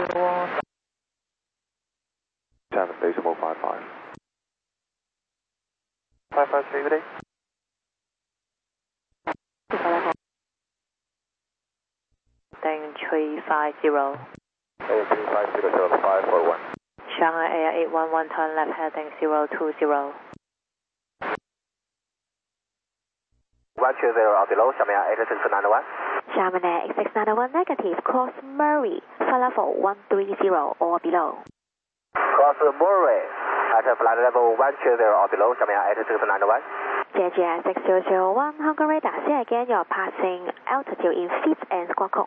7.55. 553, good day. Thing 350. 3500541. Shanghai Air 811, turn left heading 020. 120 or below, Shanghai Air 8691. Shanghai Air 8691 negative, course Murray, flight level 130 or below. Cross Murray at flight level 120 or below, Shanghai Air 8691. JGR 6001, Hong Kong radar, say again you're passing altitude in feet and squawk code.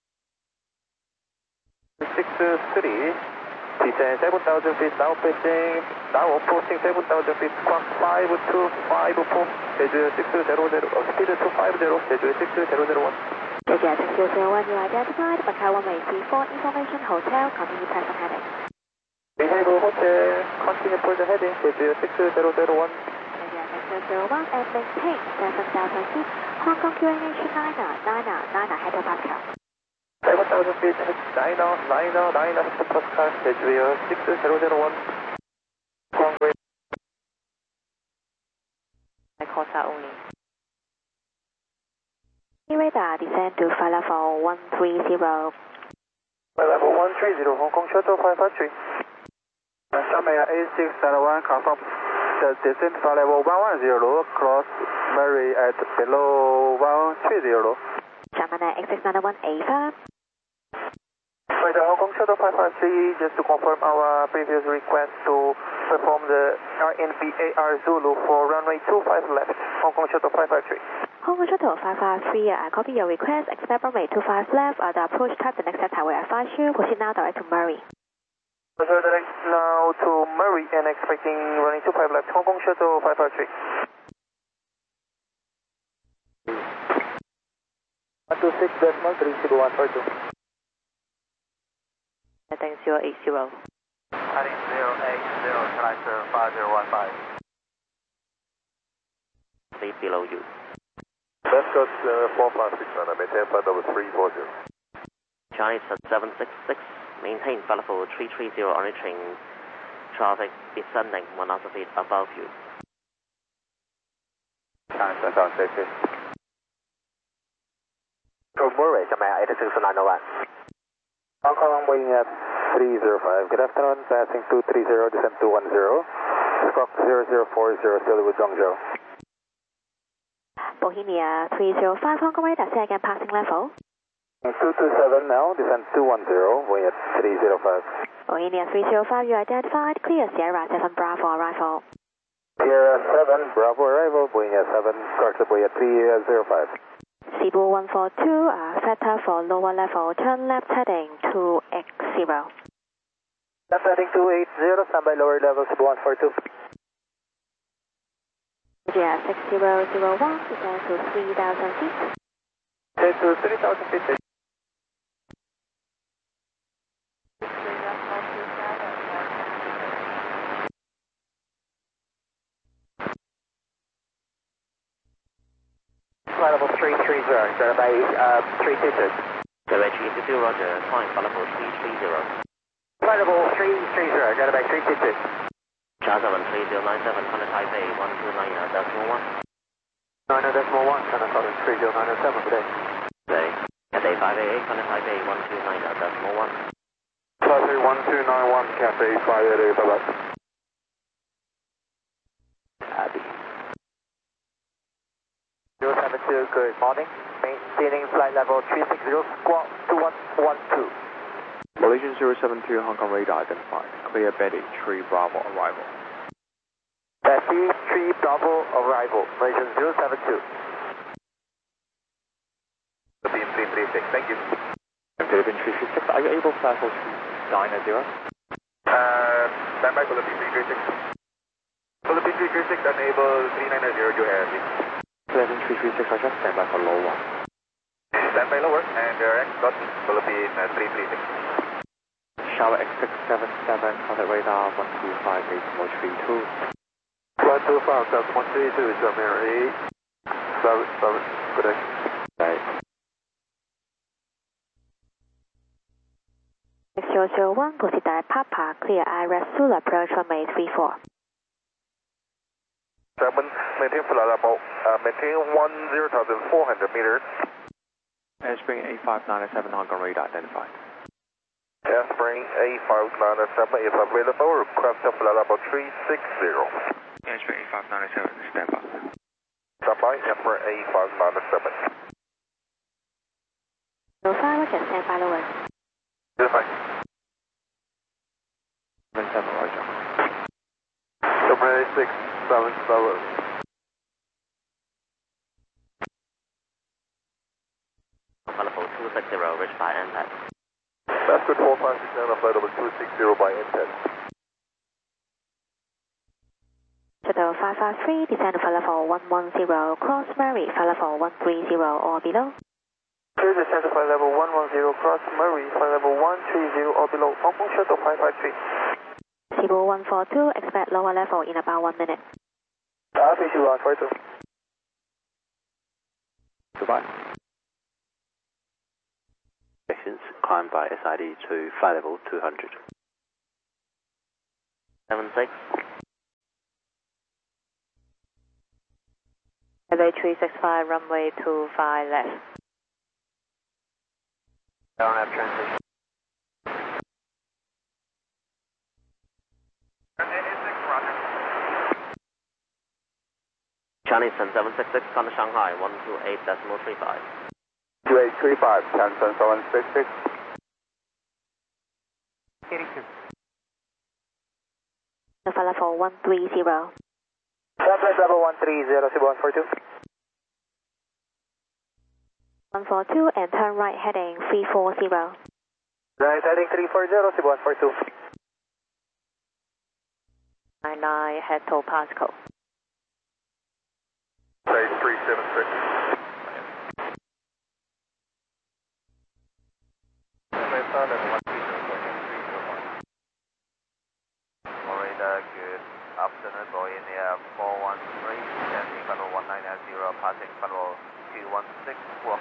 63, descend 7,000 feet, now pitching, now approaching 7,000 feet, squawk 5254, Jeju 6000, speed 250, Jeju 6001. JGR 6001, you identified Macau 1834 Information Hotel, continue present heading. Behavior Hotel, continue for the heading, Jeju 6001. JGR 6001 and maintain 7,000 feet, Hong Kong QNH 9 hectopascal. 7,000 feet, 9 hectopascal, Jeju 6001. Congress. Corsa only. Radar descend to flight level 130. Flight level 130, Hong Kong Shuttle 553. Shanghai A691, confirm the descent flight level 110, cross Murray at below 130. Shanghai A691 A5. Right, Hong Kong Shuttle 553, just to confirm our previous request to perform the RNVAR Zulu for runway 25 left, Hong Kong Shuttle 553. Hong Kong Shuttle 553, I copy your request, expect runway 25 left, the approach type, the next set I will advise you, proceed now direct to Murray. Roger, direct now to Murray and expecting running 25 left, Hong Kong Shuttle 553. 126.13042. Heading 080. Heading 080, select 5015. Lead below you. Left got 456 and maintain flight level 340. Chinese 766, maintain flight level 330, monitoring traffic descending 1,000 feet above you. That's on safety. To Murray, Shanghai Air 8691. Hong Kong waiting at 305. Good afternoon, passing 230, descent 210. Squawk 0040, still with Zhongzhou. Bohemia 305, Hong Kong radar, say again passing level. 227 now, descent 210, waiting at 305. Bohemia 305, you identified, clear Sierra 7 Bravo arrival. Sierra 7, Bravo arrival, waiting at 7, corrected at 305. Cebu 142, Theta for lower level, turn left heading 280. Left heading 280, standby lower level, Cebu 142. Yeah, 6001, descend to 3,000 feet. Descend to 3,000 feet. Flight level 330, started by 322. Direct 322, roger, climb flight level 330. Flight level 330, started by 322. Charter 3097, China Taipei 129.1. 90.1, China Southern 30907 today. Today, Cathay 588, China Taipei 129.1. 531-291, Cathay 588, bye-bye. Abby. 072, good morning. Maintaining flight level 360, squawk 2112. Malaysian 072, Hong Kong radar identified. Clear Betty 3 Bravo arrival. Betty 3 Bravo arrival, Malaysian 072. Beam 336, thank you. Philippine 336, are you able to fly for 290? Standby for the Beam 336. For the Beam 336, unable 390, you have it. Philippine 336, Roger, standby for low 1. Standby lower, and direct got Philippine 336. Shower X677, contact radar 1258.32. 125, that's 132, is American 8. Service, good day. Right. 001, proceed direct Papa, clear IRES Zulu, approach runway 34. 7, maintain flight level, maintain 10,400 meters. Airspring A597 Hong Kong radar identified. Airspring A597 is available, request flight level 360. Airspring A597, stand by. Stand by, Airspring A597. 05, Roger, stand by lower. Stand by. 77, Roger. Airspring A677. Level 260, reach by NTAC. That's good 4569, flight level 260 by NTAC. Shuttle 553, descend to flight level 110, cross Murray, flight level 130 or below. Clear descent to flight level 110, cross Murray, flight level 130 or below. Hong Kong Shuttle 553. Cebu 142, expect lower level in about 1 minute. RTC 142. Goodbye. Climb by SID to flight level 200. 76. Runway 365, runway 25 left. Don't have transition. Chinese 10766, contact Shanghai 128.35. 2835, Canton 766. 82. Flight level 130. Flight level 130, Cebu 142. 142 and turn right heading 340. Right heading 340, Cebu 142. 99, head to Pasco. Stage 376. Good afternoon, Boeing Air 413, descending level 1990, passing level 216, walk.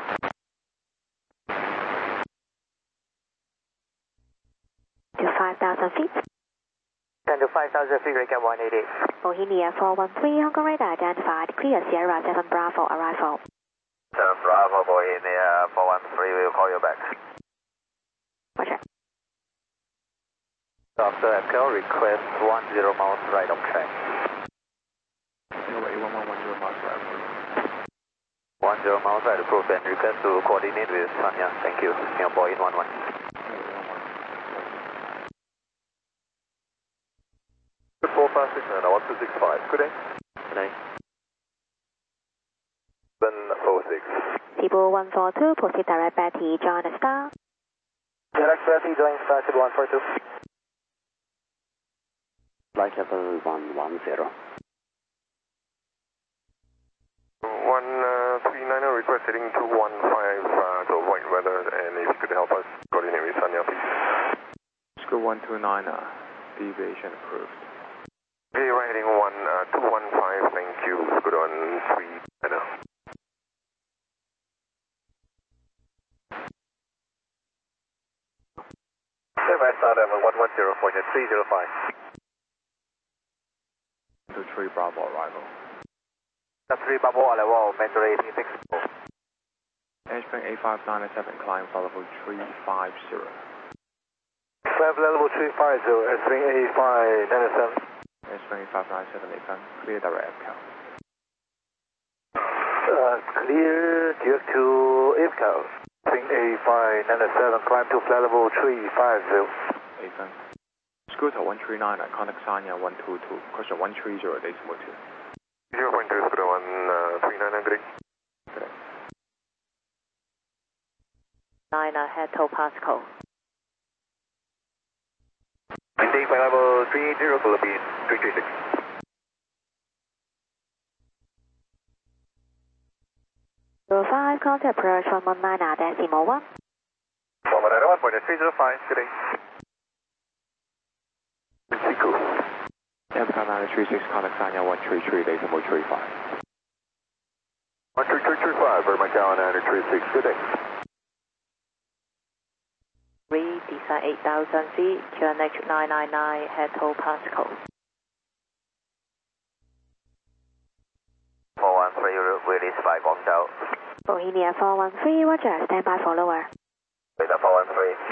To 5,000 feet. 10 to 5,000 feet, recap 188. Bohemia 413, Hong Kong radar identified, clear Sierra 7 Bravo arrival. 7 Bravo, Bohemia 413, we will call you back. Roger. After Echo, request 10 miles right of track. Anyway, 1110 miles right. 10 miles right approved and request to coordinate with Sanya. Thank you. Near Boeing 11. Good 4569, 1265. Good day. Good day. 706. Cebu 142, proceed direct Betty, join the star. Direct Betty, join star Cebu 142. Flight level 110. 139 request heading 215 to avoid weather, and if you could help us coordinate with Sanya, please. Scoot 129, deviation approved. Okay, right heading 215, thank you. Scoot 139. Standby start level 110 for 305. 3 Bravo arrival. 3 Bravo arrival, Metro 1864. Airspring A597, climb flight level 350. Climb level 350, Airspring A597. Airspring A597, AFM, clear direct Echo. Clear direct to IFCO. Airspring A597, climb to flight level 350. AFM. Scooter 139, contact Sanya 122, question 130, decimal 2. 0.2, Scooter 139, good day. Good day. 9, head to Pasco. Maintain flight level 380, Philippines 336. Zero 5, contact approach 119, decimal 1. 191.305, good day. Mexico. Amcar 936, contact Sanya 133, decimal 35. 13335, Macau 936, good day. descend 8,000 feet, QNH 999, head to Pascal. 413, release 5 on out. Bohemia 413, roger, stand by for lower. Radar 413.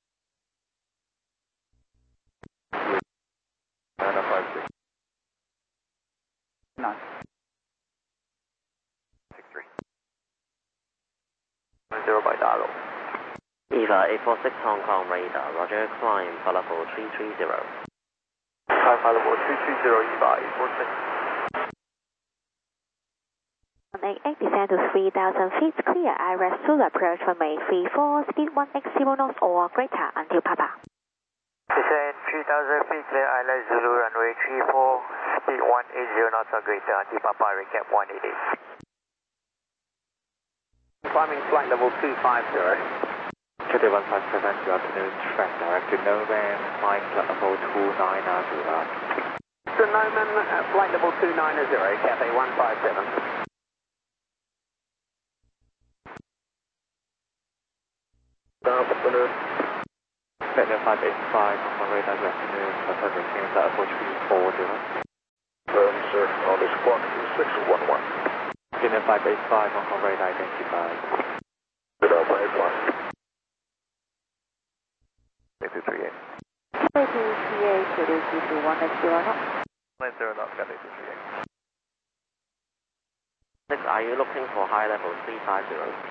956. 9. 63. 0 by dial. EVA 846 Hong Kong radar, roger, climb, flight level 330. Climb flight level 330, EVA 846. 188, descend to 3,000 feet, clear, IRES Zulu approach runway 34, speed 180 knots or greater until Papa. Descend 3,000 feet, clear, IRES Zulu runway 34, speed 180 knots or greater until Papa, recap 188. Climbing flight level 250. Cathay 157, good afternoon, track direct to Noman, flying flight level 290. To Noman, flight level 290, Cathay 157. Good afternoon. Cathay 585, on radar, good afternoon, Cathay maintaining flight level 340. Sir, on this clock is 611. Cathay 585, on radar, identified. Good afternoon. 8238. 8238, reduce to 180 knots. 90 knots, Cathay 238. 6, are you looking for high level 350?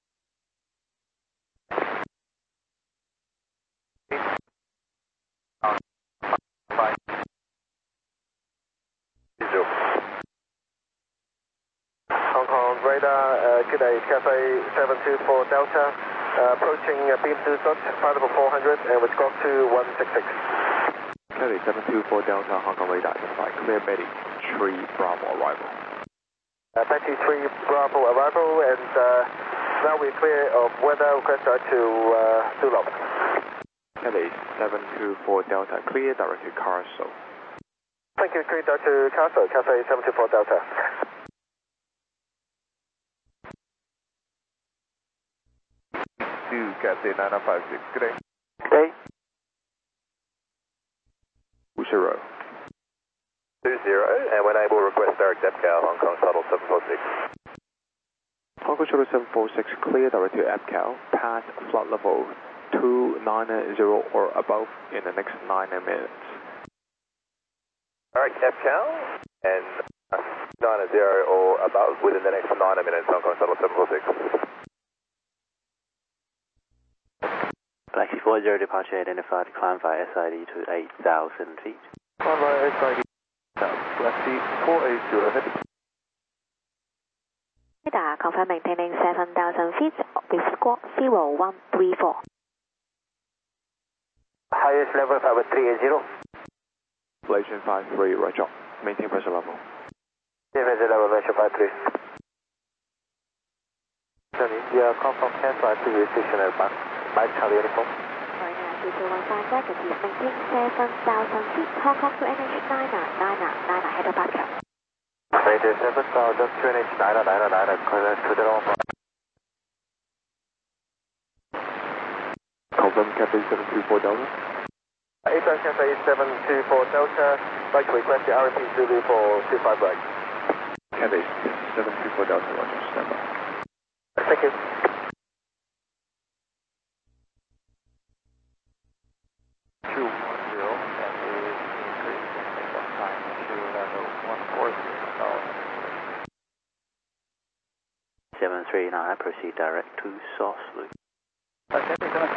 Hong Kong radar, good day, Cathay 724 Delta, approaching beam 2 knots, flight level 400 and with squawk to 166. Cathay 724 Delta, Hong Kong radar identified, clear Betty 3 Bravo arrival. Betty 3 Bravo arrival, and now we're clear of weather, request to Dulop. Cathay 724 Delta, clear direct to Castle. Thank you, clear to Castle, Cathay 724 Delta. To Cathay 956, good day. Good day. 20. 20, and when able, request direct EPCAL, Hong Kong Shuttle 746. Hong Kong Shuttle 746, clear direct to EPCAL, pass flight level 290 or above in the next 9 minutes. Alright, EPCAL, and 90 or above within the next 9 minutes, Hong Kong Shuttle 746. Galaxy 40 departure identified, climb via SID to 8,000 feet. Climb via SID, Galaxy 480, heavy. Radar, confirm maintaining 7,000 feet with squawk 0134. Highest level 5380. Relation 53, roger. Maintain pressure level. Pressure level, ratio 53. India, confirm cancel activity stationary back. By Charlie Uniform. Sorry, 2215 negative, maintain 7,000 feet, Hong Kong to NH 9999, head of Pascal. Radio 7,000 to NH 9999, correct to the wrong. Confirm Cathay 724 Delta. 8 Cathay 724 Delta, like to request the RP Zulu for 25 right. Cathay 724 Delta, roger, stand by. Thank you. I proceed direct to Source Loop. Cathay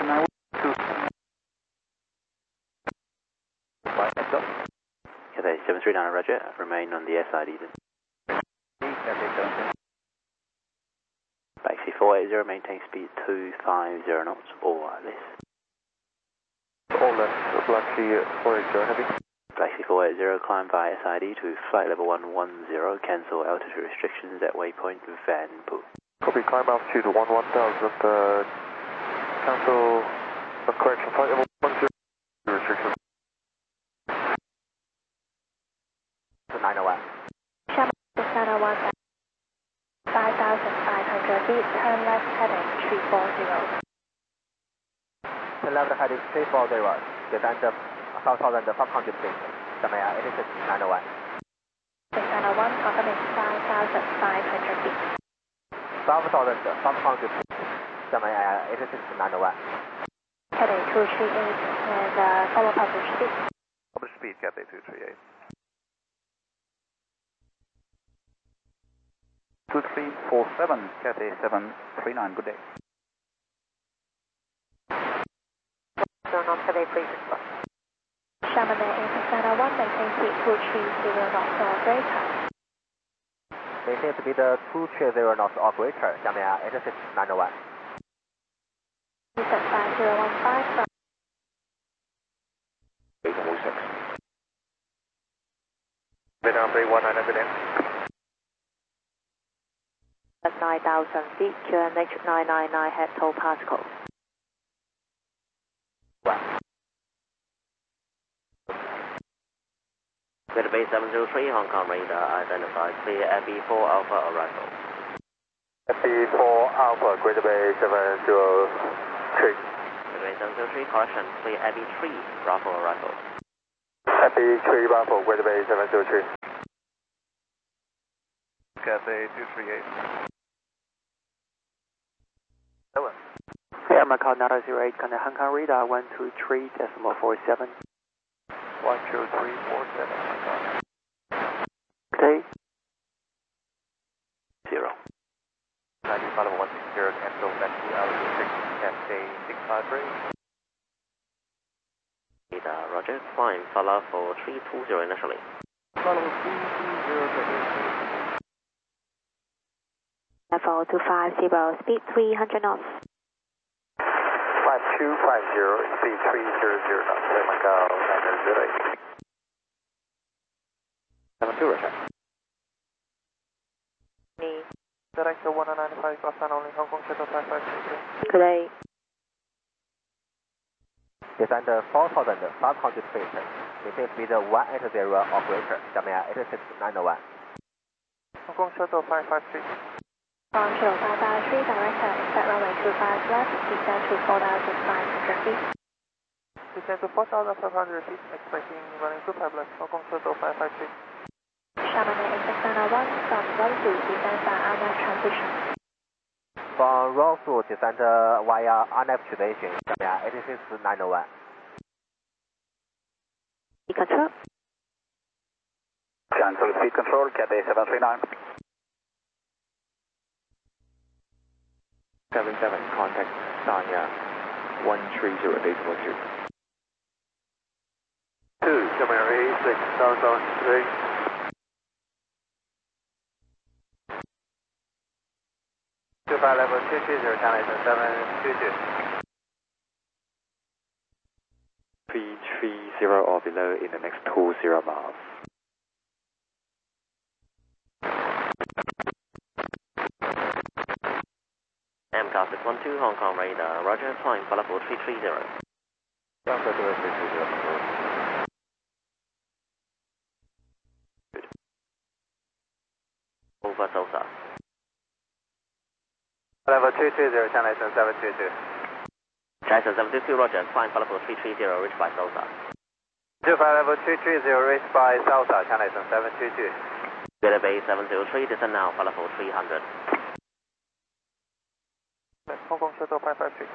739, roger, remain on the SID then. Galaxy 480, maintain speed 250 knots or less. All left, Galaxy 480, heavy. Galaxy 480, climb via SID to flight level 110, cancel altitude restrictions at waypoint Vanpoo. Copy, climb altitude 11,000, cancel the correction, flight level 10, restrictions. 901. Sharp 901, 5,500 feet, turn left heading 340. left heading 340, descend 5,500 feet. Jamaica 86901. 6901, confirming 5,500 feet. 5,500 feet. Jamaica 86901. Cathay 238 and follow publish speed. Publish speed, Cathay 238. 2347, Cathay 739, good day. Knots, Cathay, please respond. Chamonix 86901, maintain speed 230 knots, operator. Maintain speed 230 knots, operator. Jamaica 86901. Descent 5015 from 806. Vietnam 319 Vietnam. at 9,000 feet, QNH 999 head toll particle. Greater Bay 703, Hong Kong radar identified, clear FB4 Alpha arrival. FB4 Alpha, Greater Bay 703. Greater Bay 703, correction, clear FB3 Bravo arrival. FB3 Bravo, Greater Bay 703. Cathay 238. Air Macau 908, contact Hong Kong radar 123.47. 12347, Good day. 0. 90 follow 160, cancel back to altitude 6, Cathay 653. Radar, roger, climb, follow for 320 initially. Follow 320 Level 250, speed 300 knots. 5250, speed 300 knots, Air Macau 908. 72, Roger. Me. Director 195, cross only, Hong Kong Shuttle 5533. Good day. Descend 4,500 feet. Maintain speed 180 operator. Jamaica 86901. Hong Kong Shuttle 553. From Shuttle 553, director, expect runway 25 left, descend to 4,500 feet. Descend to 4,500 feet, expecting running 25 left, Hong Kong Shuttle 553. Chamonix 86901, from Rosu, descend by RNAV transition. From Rosu, descend via RNAV transition. Jamaica 86901. Speed control. Cancel speed control, Cathay 739. 77, contact Sanya 130.2. 2, Jamaica 86, southbound 3. Level 220, Canada 722. 330 or below in the next 20 miles. MCAS 612, Hong Kong radar, roger, climb, follow for 330. Delta 330. Over Sosa. Level 220, Canada 722. Jason 722, roger, climb, follow for 330, reached by Sosa. 25 level 230, reached by Salsa, Canada 722. Greater Bay 703, descend now, follow for 300. Hong Kong Shuttle 553.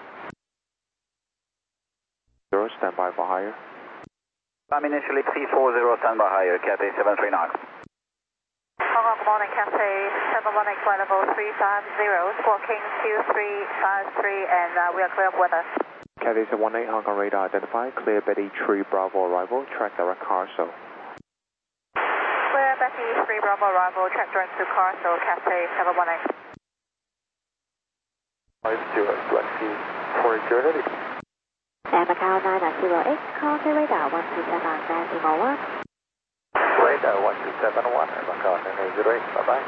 0, stand by for higher. I'm initially 340, standby higher, Cathay 739. Hong Kong, good morning, Cathay 718, flight level 350, squawking Q353, and we are clear of weather. Cathay 718, Hong Kong radar identified, clear Betty 3 Bravo arrival, track direct Carso. Clear Betty 3 Bravo arrival, track direct to Carso, Cathay 718. 50, Air Macau 908, contact radar 127, landing on 1. Radar 1271, Air Macau 908, bye-bye.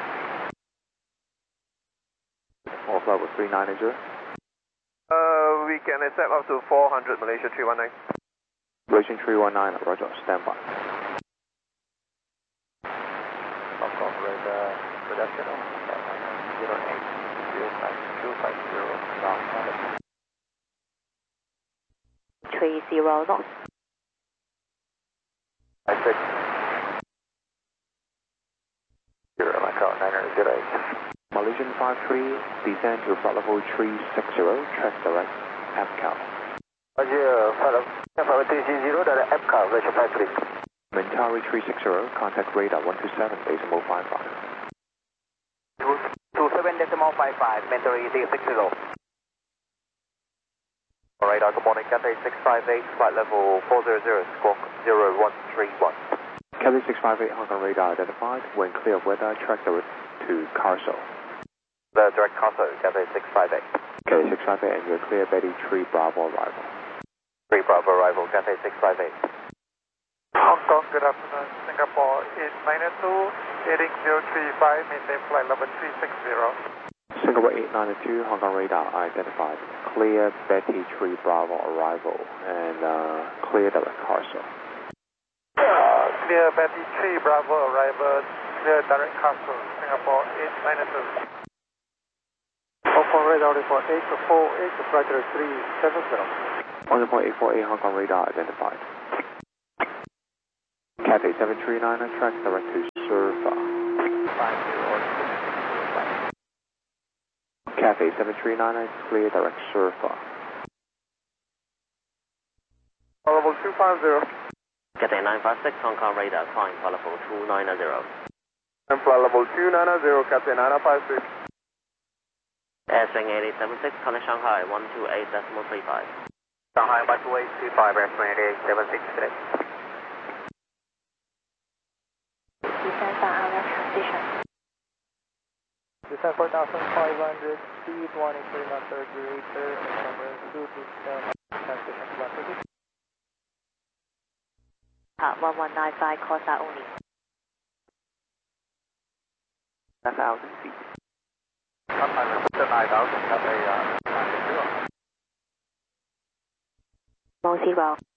Or flight with 390. We can accept up to 400, Malaysia 319. Malaysian 319, roger, stand by. Hong Kong radar, good afternoon, 08, 05250, ground 30 knots. 56. Zero, Echo, 908. Malaysian 53, descend to flight level 360, track direct, APCAL. Roger, flight level 360, direct APCAL, Malaysian 53. Mentari 360, contact radar 127.55. 27.55, Mentari 360. Radar, good morning, Cathay 658, flight level 400, squawk 0131. Cathay 658, Hong Kong radar identified, when clear of weather, track direct to Carso. The direct Carso, Cathay 658. Cathay 658, and you're clear, Betty 3 Bravo arrival. 3 Bravo arrival, Cathay 658. Hong Kong, good afternoon. Singapore 892, heading 035, maintain flight level 360. Singapore 892, Hong Kong radar identified. Clear Betty 3 Bravo arrival and clear direct Carso. Clear Betty 3 Bravo arrival, clear direct Carso, Singapore 892. Hong Kong radar report 848, flight 370. 1.848 Hong Kong radar identified. Cathay 739 track direct to Surfa. 50. Cathay 739 clear direct Surfa. Level 250. Cathay 956, Hong Kong radar, climb flight level 290. And flight level 290, Cathay 956. Airswing 8876, contact Shanghai 128.35. Shanghai 12825, Airswing 8876 today. Descend on our transition. Descend 4,500, speed 183 knot 38, number 2 to transition to 130. 1195, Costa only. 9,000 feet. 9,000, Cathay 960. Mount Zero.